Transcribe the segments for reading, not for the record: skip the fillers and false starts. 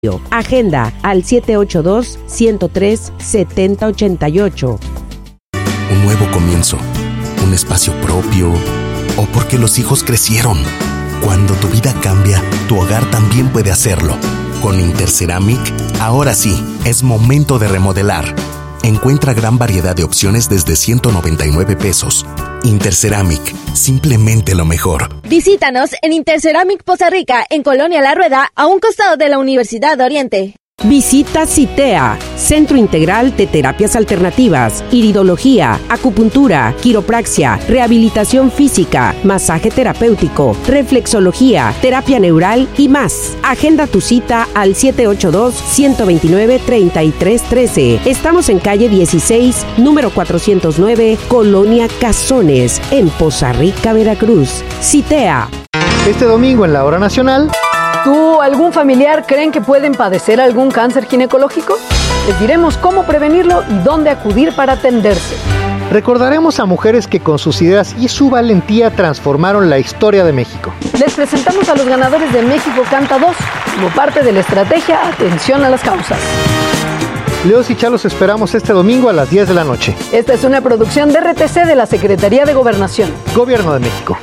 Agenda al 782-103-7088. Un nuevo comienzo, un espacio propio, o porque los hijos crecieron. Cuando tu vida cambia, tu hogar también puede hacerlo. Con Interceramic, ahora sí, es momento de remodelar. Encuentra gran variedad de opciones desde 199 pesos. Interceramic, simplemente lo mejor. Visítanos en Interceramic Poza Rica, en Colonia La Rueda, a un costado de la Universidad de Oriente. Visita CITEA, Centro Integral de Terapias Alternativas, Iridología, Acupuntura, Quiropraxia, Rehabilitación Física, Masaje Terapéutico, Reflexología, Terapia Neural y más. Agenda tu cita al 782-129-3313. Estamos en calle 16, número 409, Colonia Cazones, en Poza Rica, Veracruz. CITEA. Este domingo en la Hora Nacional... ¿Tú o algún familiar creen que pueden padecer algún cáncer ginecológico? Les diremos cómo prevenirlo y dónde acudir para atenderse. Recordaremos a mujeres que con sus ideas y su valentía transformaron la historia de México. Les presentamos a los ganadores de México Canta 2 como parte de la estrategia Atención a las Causas. Leos y Chá los esperamos este domingo a las 10 de la noche. Esta es una producción de RTC de la Secretaría de Gobernación. Gobierno de México.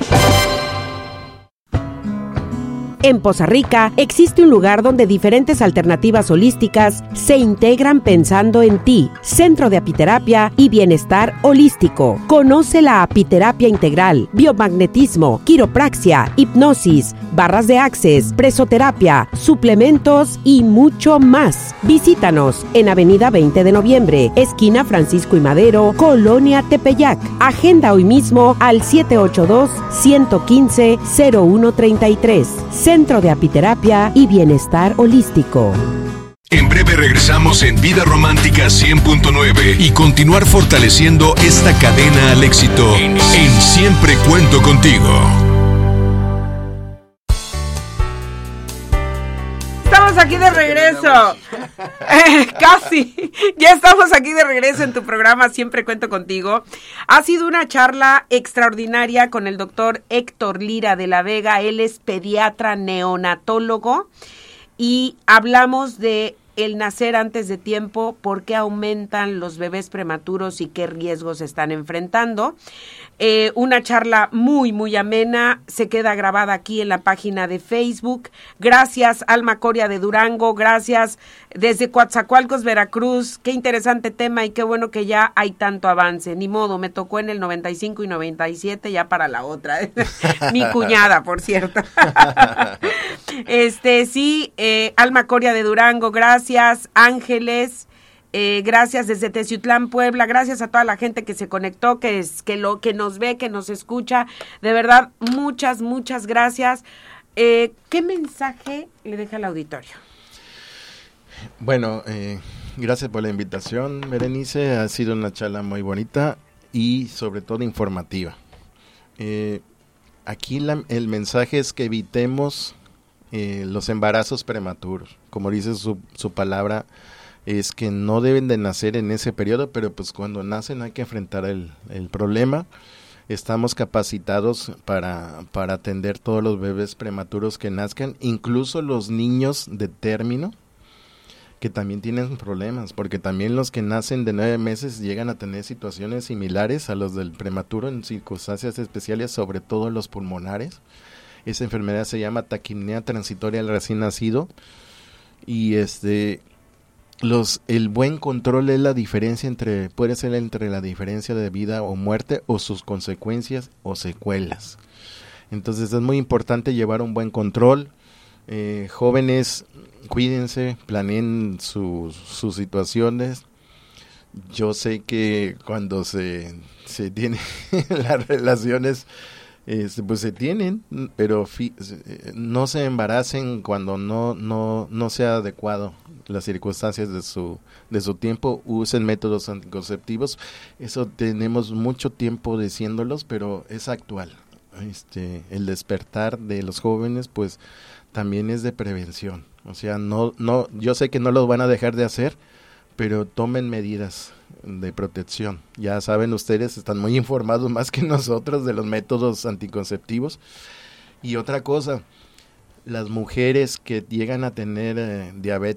En Poza Rica existe un lugar donde diferentes alternativas holísticas se integran pensando en ti. Centro de Apiterapia y Bienestar Holístico. Conoce la apiterapia integral, biomagnetismo, quiropraxia, hipnosis, barras de access, presoterapia, suplementos y mucho más. Visítanos en Avenida 20 de Noviembre, esquina Francisco y Madero, Colonia Tepeyac. Agenda hoy mismo al 782-115-0133. Centro de Apiterapia y Bienestar Holístico. En breve regresamos en Vida Romántica 100.9 y continuar fortaleciendo esta cadena al éxito en Siempre Cuento Contigo. Estamos aquí de regreso. Casi. Ya estamos aquí de regreso en tu programa Siempre Cuento Contigo. Ha sido una charla extraordinaria con el doctor Héctor Lira de la Vega. Él es pediatra neonatólogo y hablamos de el nacer antes de tiempo, por qué aumentan los bebés prematuros y qué riesgos están enfrentando. Una charla muy, muy amena, se queda grabada aquí en la página de Facebook. Gracias, Alma Coria de Durango, gracias desde Coatzacoalcos, Veracruz. Qué interesante tema y qué bueno que ya hay tanto avance. Ni modo, me tocó en el 95 y 97 ya para la otra. Mi cuñada, por cierto. Alma Coria de Durango, gracias, Ángeles. Gracias desde Teciutlán, Puebla, gracias a toda la gente que se conectó, que nos ve, que nos escucha, de verdad, muchas gracias. ¿Qué mensaje le deja al auditorio? Bueno, gracias por la invitación, Berenice, ha sido una charla muy bonita y sobre todo informativa. Aquí el mensaje es que evitemos los embarazos prematuros, como dice su palabra, es que no deben de nacer en ese periodo, pero pues cuando nacen hay que enfrentar el problema. Estamos capacitados para atender todos los bebés prematuros que nazcan, incluso los niños de término, que también tienen problemas, porque también los que nacen de 9 meses llegan a tener situaciones similares a los del prematuro en circunstancias especiales, sobre todo los pulmonares. Esa enfermedad se llama taquipnea transitoria del recién nacido, y el buen control es la diferencia puede ser entre la diferencia de vida o muerte o sus consecuencias o secuelas. Entonces es muy importante llevar un buen control. Jóvenes, cuídense, planeen sus situaciones. Yo sé que cuando se tienen las relaciones, pues se tienen, pero no se embaracen cuando no sea adecuado las circunstancias de su tiempo. Usen métodos anticonceptivos. Eso tenemos mucho tiempo diciéndolos, pero es actual. El despertar de los jóvenes, pues también es de prevención. O sea, yo sé que no lo van a dejar de hacer, pero tomen medidas de protección. Ya saben ustedes, están muy informados más que nosotros de los métodos anticonceptivos. Y otra cosa, las mujeres que llegan a tener diabetes